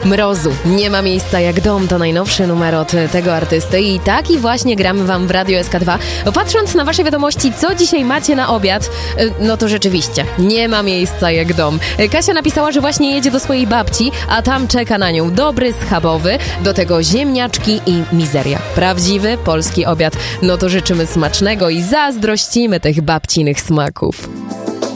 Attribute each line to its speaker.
Speaker 1: Mrozu. Nie ma miejsca jak dom. To najnowszy numer od tego artysty i taki właśnie gramy wam w Radio SK2. Patrząc na wasze wiadomości, co dzisiaj macie na obiad, no to rzeczywiście nie ma miejsca jak dom. Kasia napisała, że właśnie jedzie do swojej babci, a tam czeka na nią dobry schabowy, do tego ziemniaczki i mizeria. Prawdziwy polski obiad. No to życzymy smacznego i zazdrościmy tych babcinych smaków.